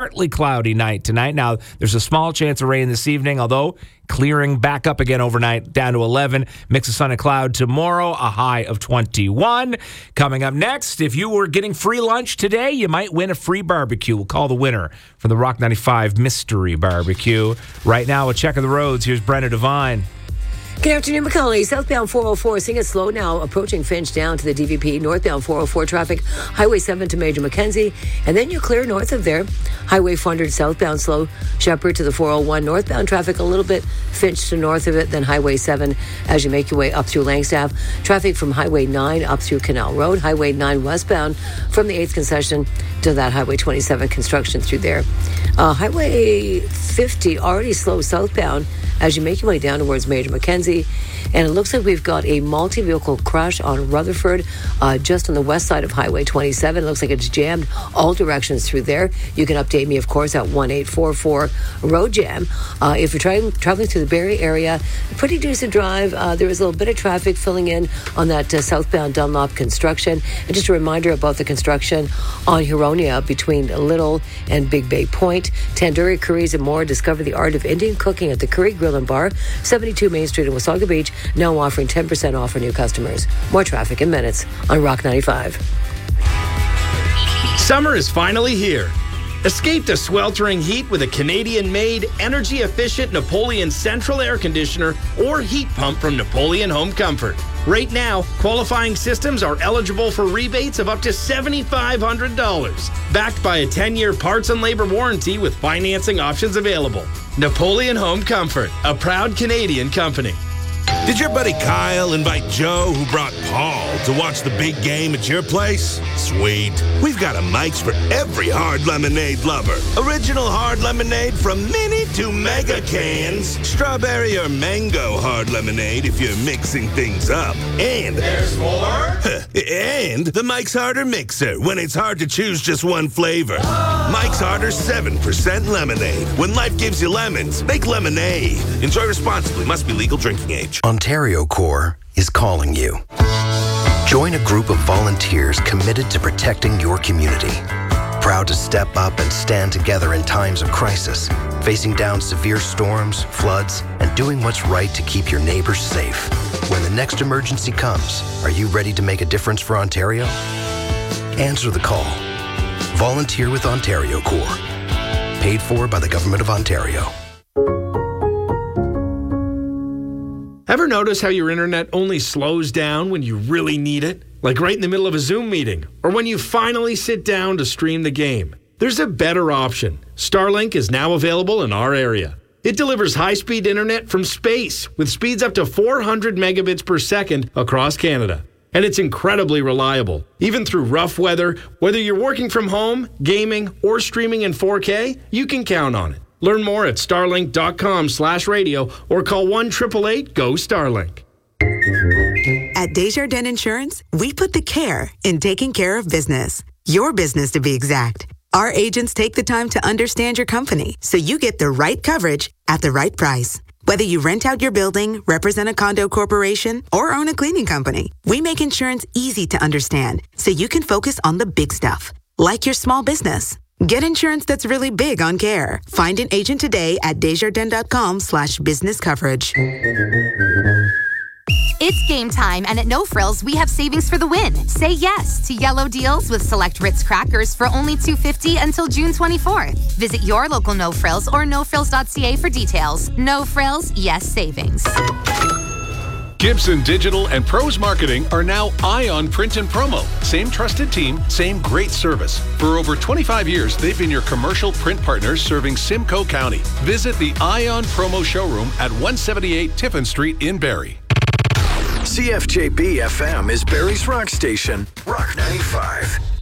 partly cloudy night tonight. Now, there's a small chance of rain this evening, although clearing back up again overnight, down to 11. Mix of sun and cloud tomorrow, a high of 21. Coming up next, if you were getting free lunch today, you might win a free barbecue. We'll call the winner from the Rock 95 Mystery Barbecue. Right now, a check of the roads. Here's Brenna Devine. Good afternoon, McCully. Southbound 404, seeing it slow now, approaching Finch down to the DVP. Northbound 404 traffic, Highway 7 to Major Mackenzie. And then you clear north of there. Highway 400 southbound slow, Shepherd to the 401. Northbound traffic a little bit, Finch to north of it, then Highway 7 as you make your way up through Langstaff. Traffic from Highway 9 up through Canal Road. Highway 9 westbound from the 8th concession to that Highway 27 construction through there. Highway 50 already slow southbound as you make your way down towards Major Mackenzie. And it looks like we've got a multi-vehicle crash on Rutherford, just on the west side of Highway 27. It looks like it's jammed all directions through there. You can update me, of course, at 1844 Road Jam. If you're traveling through the Barrie area, pretty decent drive. There is a little bit of traffic filling in on that southbound Dunlop construction. And just a reminder about the construction on Huronia between Little and Big Bay Point. Tandoori Curries and more. Discover the art of Indian cooking at the Curry Grill and Bar, 72 Main Street in Wasaga Beach, now offering 10% off for new customers. More traffic in minutes on Rock 95. Summer is finally here. Escape the sweltering heat with a Canadian-made, energy-efficient Napoleon Central Air Conditioner or heat pump from Napoleon Home Comfort. Right now, qualifying systems are eligible for rebates of up to $7,500. Backed by a 10-year parts and labor warranty with financing options available. Napoleon Home Comfort, a proud Canadian company. Did your buddy Kyle invite Joe, who brought Paul, to watch the big game at your place? Sweet. We've got a Mike's for every hard lemonade lover. Original hard lemonade from mini to mega cans. Strawberry or mango hard lemonade if you're mixing things up. And there's more? And the Mike's Harder Mixer when it's hard to choose just one flavor. Mike's Harder 7% lemonade. When life gives you lemons, make lemonade. Enjoy responsibly. Must be legal drinking age. Ontario Corps is calling you. Join a group of volunteers committed to protecting your community. Proud to step up and stand together in times of crisis, facing down severe storms, floods, and doing what's right to keep your neighbors safe. When the next emergency comes, are you ready to make a difference for Ontario? Answer the call. Volunteer with Ontario Corps. Paid for by the Government of Ontario. Ever notice how your internet only slows down when you really need it? Like right in the middle of a Zoom meeting, or when you finally sit down to stream the game. There's a better option. Starlink is now available in our area. It delivers high-speed internet from space with speeds up to 400 megabits per second across Canada. And it's incredibly reliable. Even through rough weather, whether you're working from home, gaming, or streaming in 4K, you can count on it. Learn more at starlink.com/radio or call 1-888-GO-STARLINK. At Desjardins Insurance, we put the care in taking care of business. Your business, to be exact. Our agents take the time to understand your company so you get the right coverage at the right price. Whether you rent out your building, represent a condo corporation, or own a cleaning company, we make insurance easy to understand so you can focus on the big stuff, like your small business. Get insurance that's really big on care. Find an agent today at Desjardins.com/business coverage. It's game time, and at No Frills, we have savings for the win. Say yes to yellow deals with select Ritz crackers for only $2.50 until June 24th. Visit your local No Frills or nofrills.ca for details. No Frills, yes savings. Gibson Digital and Pros Marketing are now Ion Print and Promo. Same trusted team, same great service. For over 25 years, they've been your commercial print partners serving Simcoe County. Visit the Ion Promo showroom at 178 Tiffin Street in Barrie. CFJB FM is Barrie's rock station, Rock 95.